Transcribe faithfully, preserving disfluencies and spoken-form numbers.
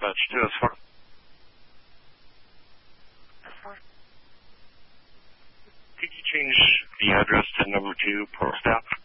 dispatch two S four. Could you change the address to number two, Port Staff?